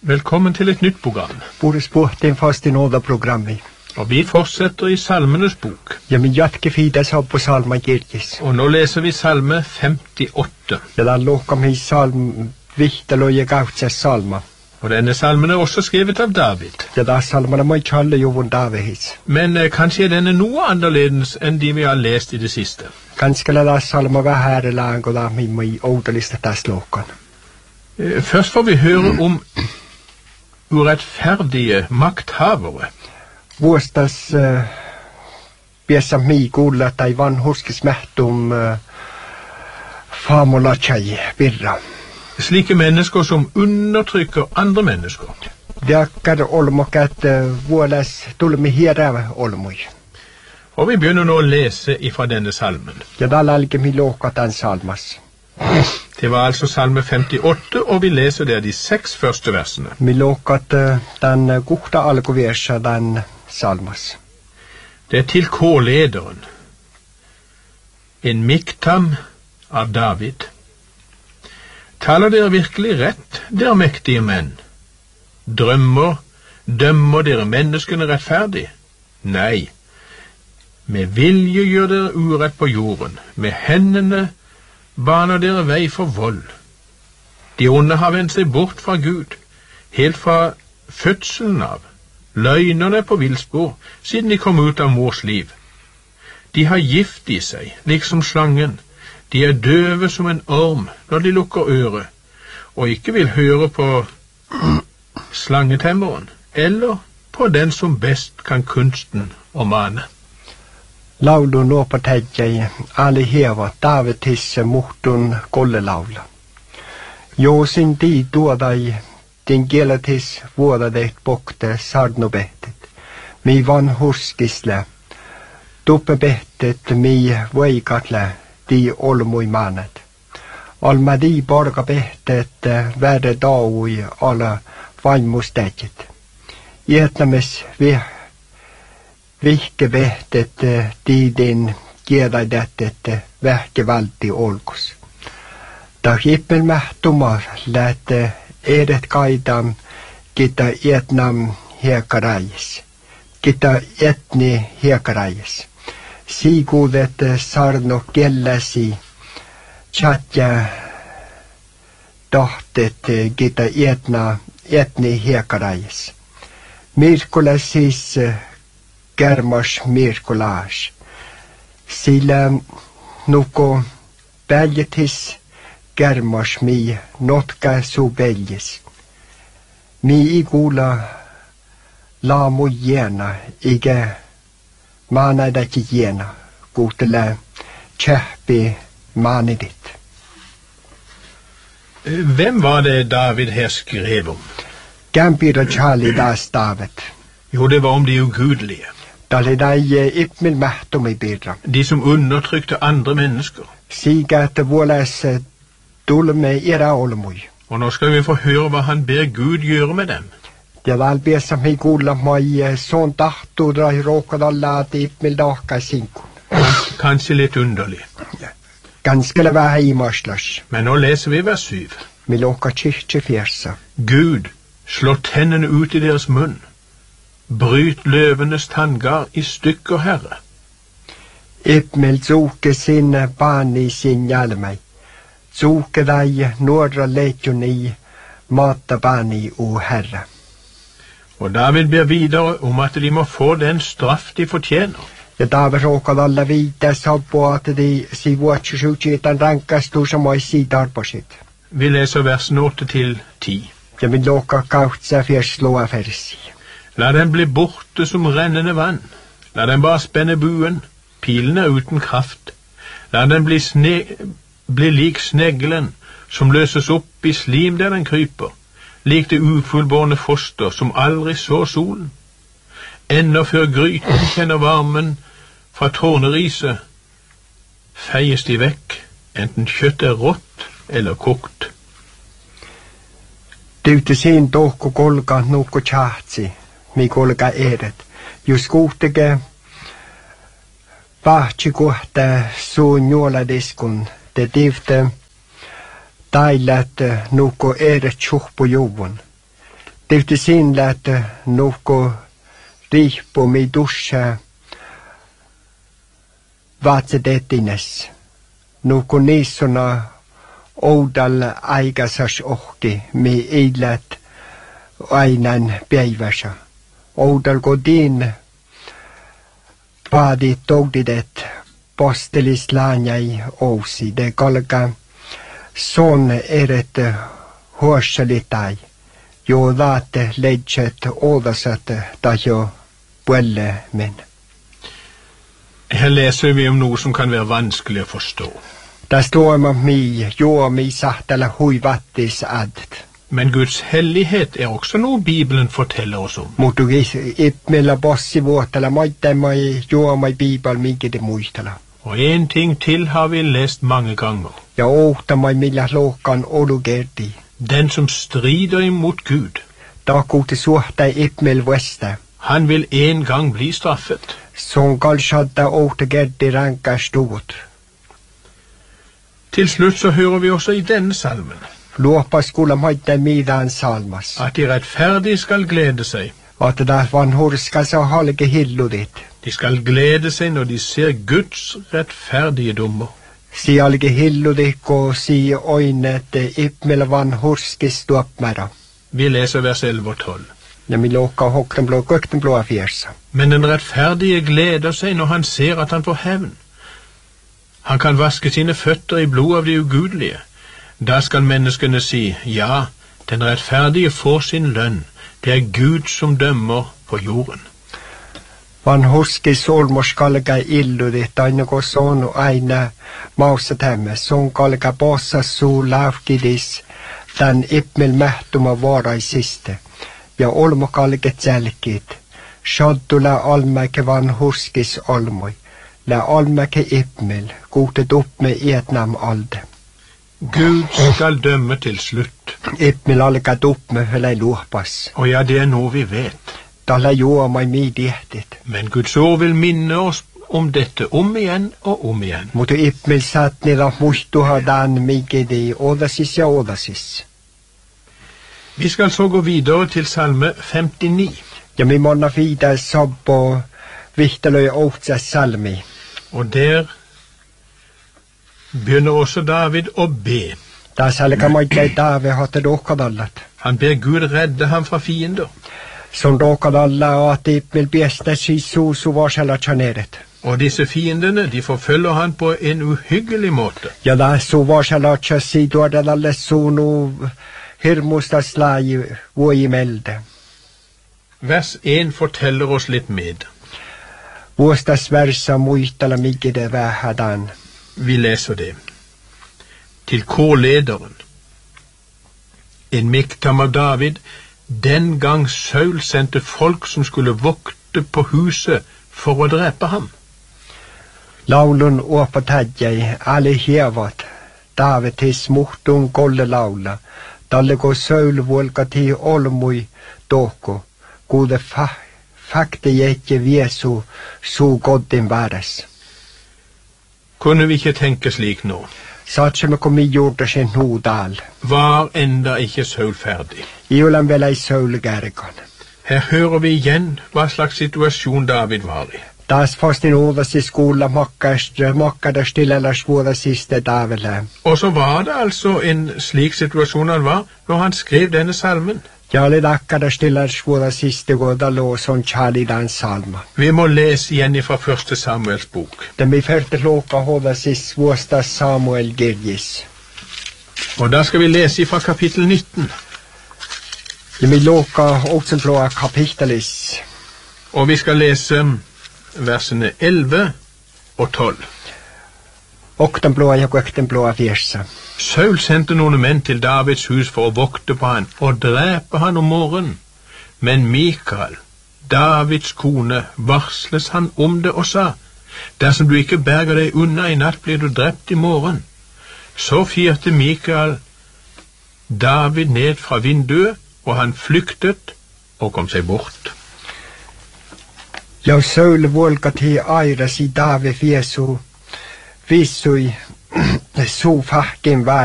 Velkommen til et nytt program. Både sporten fast i nåda-programmet. Og vi fortsetter i Salmenes bok. Ja, men jatkefides har på salma kirkis. Og nå leser vi salme 58. Ja, da lokker vi salm viktel og jeg gautses salma. Og denne salmen er også skrevet av David. Ja, da salmene må ikke alle jo von Davids. Men kanskje er denne noe annerledes enn de vi har lest i det siste. Kanskje da salma var her i lag, og da vi må i åderliste ta slåken. Først får vi høre om urettferdige makthavere. Vuostas biesa mi kuulla tai vanhurskis mähtum famola chai virra. Slike mennesker som undertrykker andre mennesker. Diakkar olmok at vuolas tulmi hiera olmoi. Og vi begynner nå å lese ifra denne salmen. Ja, da lalke mi lokat den salmas. Det var altså salme 58, og vi leser der de 6 første versene. Mi lokat den gukta alkoversa den salmas. Det er til K-lederen. En miktam av David. Taler dere virkelig rett, dere mektige menn? Dømmer dere menneskene rettferdig? Nei. Med vilje gjør dere urett på jorden. Med hendene baner dere vei for vold. De onde har vendt seg bort fra Gud, helt fra fødselen av. Løgnerne på villspor, siden de kom ut av mors liv. De har gift i seg, liksom slangen. De er døve som en orm når de lukker øret, og ikke vil høre på slangetemmeren, eller på den som best kan kunsten å mane. Laulu nå på tegge, alle heva Davidisse morton gollelaula. Jo sin tid duodai, din gelatis vuoda deit bokte sarnobetet. Mi van hurskisle, duppe betet mi veikatle, di olmui manet. Alma di borga betet värde daui alla vaimmusteget. Ietnames vihke betet din kiedaidetet vähkevalti olkus. Da hippelmähtumar lät edet kaidam kita etnam hiekarajis. Kita etni hiekarajis. Siikuudet sarno kelläsi chatja tahtet kita etni hiekarajis. Mirkula siis kärmas mirkulaas. Sillä nuko väljetis kärmas mi notka su väljes. Mi ikuula laamu jena, ikä maanadaki jena, kuutele tjähpi maanidit. Hvem var det David her skrev om? Kämpira Charlie das David. Jo, det var om de ugudelige. Dalle dei ipmil mähtum i bidra. De som undertrykte andre mennesker. Siga at vuolas tulme ira olmui. Og nå skal vi få høre hva han ber Gud gjøre med dem. Ja valbiessa mi kuulla mai son tahtu drai rookadalla at ipmil dahka sinkun. Kanskje litt underlig. Ganske vähän imaslas. Men nå leser vi vers 7. Mi lokka kirke fjersa. Gud, slå tennene ut i deres munn. Bryt løvenes tanngar i stykker, Herre. Ipmil zuke sin bani sin hjalmei. Zuke dei norra leitjoni mata bani o Herre. Og David ber videre om at de må få den straff de fortjener. Ja David råkad alla vita sabbo at de si vuotsusuutsiitan rankastu samoi siidar på sitt. Vi leser versene 8-10. Ja min lokka kautsa fjerslåa fersi. La den bli borte som rennende vann. La den bare spenne buen. Pilen er uten kraft. La den bli lik sneglen, som løses opp i slim der den kryper. Lik det ufullbårne foster, som aldri så solen. Enda før gryten kjenner varmen fra tårneriset, feies de vekk, enten kjøttet er rått eller kokt. Tyytti siin tohku kolka nukku tjahtsi, mi kolka edet. Just kuhteke vahtsi kohta suun juoladiskun, te tivte tailat nukku edet tjuhpu juvun. Tifti sinlät nuhko riippu mi dusse vaatsedetines. Nuhko niissuna oudal aikasas ohki mi eilät ainan päivässä. Oudal kodin paadi togdidet postelis laanjai ousi. De kalka son eret huossalitai. Jo vaate leidset ådasat tajo puelle men. Her læser vi om noe som kan være vanskelig å forstå. Der står om mi sahtala huivattis adt. Men Guds hellighet er også noe Bibelen forteller oss om. Mutta ipmellä bossi vuotella maittamai juomai Bibel minkide muistella. Og en ting til har vi lest mange ganger. Ja ohtamai millä lohkan olugerti. Den som strider imot Gud, Da kuuti suhta ipmel vesta. han vil en gang bli straffet. Som kalsadda ohtagerti ranka stort. Til slutt så hører vi også i denne salmen Luopas kuulla maittain miidaan salmas. at de rettferdige skal glede seg. At det var en horska så halge hilludit. De skal glede seg når de ser Guds rettferdige dommer. Si alge hilludit og si oinet ipmel van horskis tuopmara. Vi leser vers 11 og 12. Ja mi lokka hokkenblå köktenblå fjersa. Men den rettferdige gleder seg når han ser at han får hevn. Han kan vaske sine føtter i blod av de ugudelige. Da skal menneskene si, ja, den rettferdige får sin lønn. Det er Gud som dømmer på jorden. Van horskis olmos kalga illudit aina ko sonu aina mausatemme. Son kalga bossa suu laavkidis tän ipmel mähtuma vaaraisiste. Ja olmo kalget jälkit. Shoddula almäke van horskis olmoi. La almäke ipmel, kuutet uppme Vietnam alde. Gud skal dømme til slutt. Ipmel algat uppme hölei luopas. Og ja, det er noe vi vet. Tala juomai miidihtit. Men Guds ord vil minne oss om dette om igjen og om igjen. Mutta ipmel saat nila muistuha dan mikidi odasis ja odasis. Vi skal så gå videre til salme 59. Ja mi monna vida sabbo vihtelöi ohtsas salmi. Og der begynner også David å be. Taas alkaa maittai Daave hatta dohkadallat. Han ber Gud redde ham fra fiender. Som dohkadalla at ipmel piestää siis suusu vasella chaneret. Og disse fiendene, de forfølger han på en uhyggelig måte. Ja da su vasella chassi tuodalalle suunu hirmusta slai voimelde. Vers 1 forteller oss litt med. Vuostas versa muistala mikide vähädan. Vi leser det. Til kårlederen. En miktam av David, den gang Saul sendte folk som skulle vokte på huset for å drepe ham. Laulun uopatadjai ali hievat. Davitis muhtun kolle laula. Talleko Saul vuolkati olmui tohko. Kuude fakte jätje viesu suu koddin vääräs. Kunne vi ikke tenke slik nå? Satsemme kom i gjorde sin hodal. Var enda ikke Saul ferdig. Iulan vielä i Saul-gärkan. Her hører vi igjen hva slags situasjon David var i. Taas fastin uudas i skuulla makkada stillelas vuoda siste Daville. Og så var det altså en slik situasjon han var når han skrev denne salmen. Ja oli takkada stillelas vuoda siste goda låson chalidan salma. Vi må lese igjen fra 1. Samuels bok. Den vi färte låka hoda sis vuosta Samuel Girgis. Og da skal vi lese fra kapittel 19. Ja mi låka otsenplåa kapitelis. Og vi skal lese versene 11 og 12. Oktenblåa ja kuektenblåa fjersa. Saul sendte noen menn til Davids hus for å vokte på han og drepe han om morgenen. Men Mikael, Davids kone, varsles han om det og sa, dersom du ikke berger deg unna i natt, blir du drept i morgen. Så firte Mikael David ned fra vinduet, og han flyktet og kom seg bort. Ja Saul vuolkati airas i David fiesu vissui suu fahkin